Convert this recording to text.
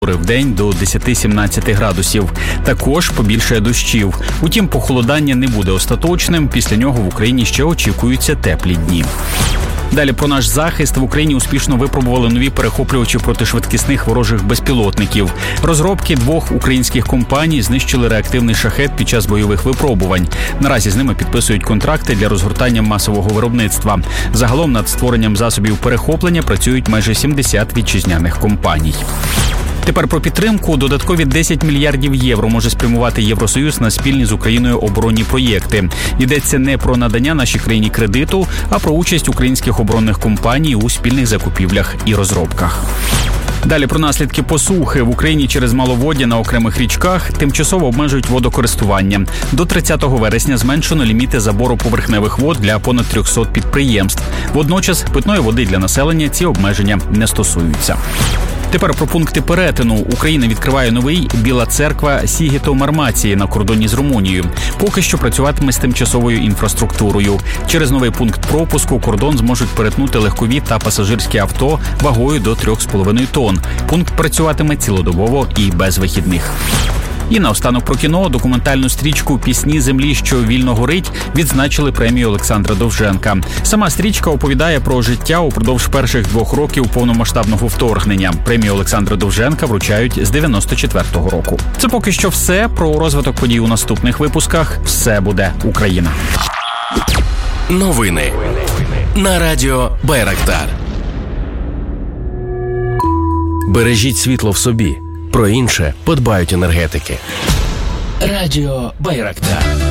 в день до 10-17 градусів. Також побільшає дощів. Утім, похолодання не буде остаточним. Після нього в Україні ще очікуються теплі дні. Далі про наш захист. В Україні успішно випробували нові перехоплювачі протишвидкісних ворожих безпілотників. Розробки 2 українських компаній знищили реактивний шахед під час бойових випробувань. Наразі з ними підписують контракти для розгортання масового виробництва. Загалом над створенням засобів перехоплення працюють майже 70 вітчизняних компаній. Тепер про підтримку. Додаткові 10 мільярдів євро може спрямувати Євросоюз на спільні з Україною оборонні проєкти. Йдеться не про надання нашій країні кредиту, а про участь українських оборонних компаній у спільних закупівлях і розробках. Далі про наслідки посухи. В Україні через маловоддя на окремих річках тимчасово обмежують водокористування. До 30 вересня зменшено ліміти забору поверхневих вод для понад 300 підприємств. Водночас питної води для населення ці обмеження не стосуються. Тепер про пункти перетину. Україна відкриває новий Біла Церква Сігето-Мармації на кордоні з Румунією. Поки що працюватиме з тимчасовою інфраструктурою. Через новий пункт пропуску кордон зможуть перетнути легкові та пасажирські авто вагою до 3,5 тонн. Пункт працюватиме цілодобово і без вихідних. І наостанок про кіно. Документальну стрічку «Пісні землі, що вільно горить» відзначили премію Олександра Довженка. Сама стрічка оповідає про життя упродовж перших 2 років повномасштабного вторгнення. Премію Олександра Довженка вручають з 94-го року. Це поки що все. Про розвиток подій у наступних випусках. Все буде Україна. Новини на радіо Байрактар. Бережіть світло в собі. Про інше подбають енергетики. Радіо Байрактар.